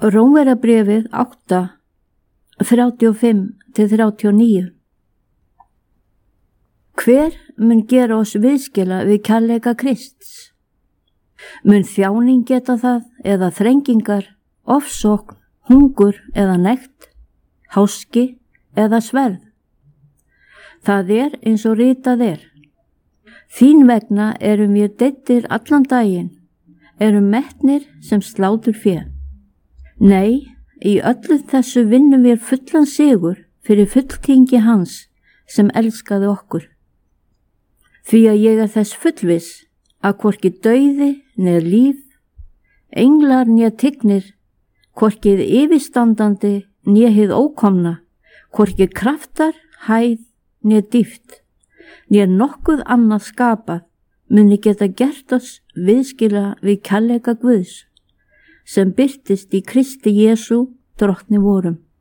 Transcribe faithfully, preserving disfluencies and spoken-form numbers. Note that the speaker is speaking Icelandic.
Rómverjabréfið átta, þrjátíu og fimm til þrjátíu og níu. Hver mun gera oss viðskila við kærleika Krists? Mun þjáning geta það eða þrengingar, ofsókn, hungur eða nekt, háski eða sverð? Það er eins og ritað er. Þín vegna erum við deyddir allan daginn, erum metnir sem slátur fé. Nei, í öllu þessu vinnum við fullan sigur fyrir fulltingi hans sem elskaði okkur. Því að ég er þess fullviss að hvorki dauði neð líf, englar né tignir, hvorki yfirstandandi né hið ókomna, hvorki kraftar, hæð né dýpt, né nokkuð annað skapað muni geta gert oss viðskila við kærleika Guðs, sem birtist í Kristi Jesú drottni vorum.